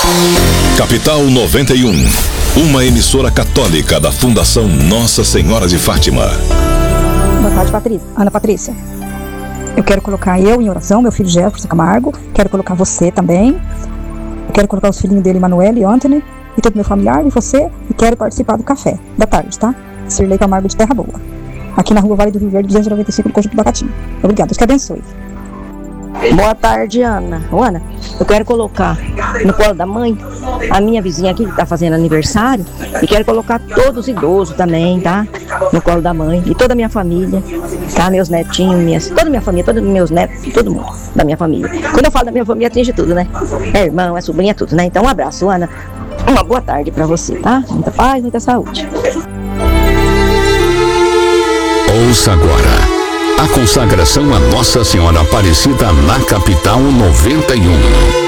Capital 91, uma emissora católica da Fundação Nossa Senhora de Fátima. Boa tarde, Patrícia. Ana Patrícia. Eu quero colocar eu em oração, meu filho Jefferson Camargo. Quero colocar você também. Eu quero colocar os filhinhos dele, Manuel e Anthony, e todo meu familiar, e você. E quero participar do café da tarde, tá? Sirlei Camargo de Terra Boa. Aqui na rua Vale do Rio Verde, 295, no Conjunto Bacatinho. Obrigada, Deus que abençoe. Boa tarde, Ana. Ana, eu quero colocar no colo da mãe a minha vizinha aqui que está fazendo aniversário, e quero colocar todos os idosos também, tá? No colo da mãe e toda a minha família, tá? Meus netinhos, toda a minha família, todos os meus netos, todo mundo da minha família. Quando eu falo da minha família, atinge tudo, né? É irmão, é sobrinha, tudo, né? Então um abraço, Ana. Uma boa tarde para você, tá? Muita paz, muita saúde. Ouça agora a consagração a Nossa Senhora Aparecida na Capital 91.